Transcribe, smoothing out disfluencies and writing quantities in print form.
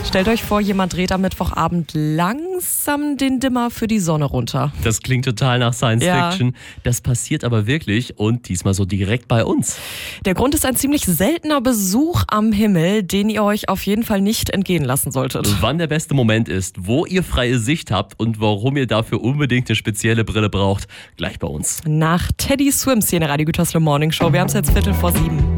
Stellt euch vor, jemand dreht am Mittwochabend langsam den Dimmer für die Sonne runter. Das klingt total nach Science Fiction. Das passiert aber wirklich und diesmal so direkt bei uns. Der Grund ist ein ziemlich seltener Besuch am Himmel, den ihr euch auf jeden Fall nicht entgehen lassen solltet. Wann der beste Moment ist, wo ihr freie Sicht habt und warum ihr dafür unbedingt eine spezielle Brille braucht, gleich bei uns. Nach Teddy Swims hier in der Radio Gütersloh Morning Show. Wir haben es jetzt 7:15.